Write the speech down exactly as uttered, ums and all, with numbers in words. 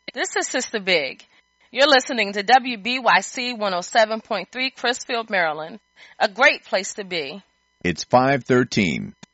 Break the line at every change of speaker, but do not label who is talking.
This is Sister Big. You're listening to W B Y C one oh seven point three Crisfield, Maryland. A great place to be.
It's five thirteen.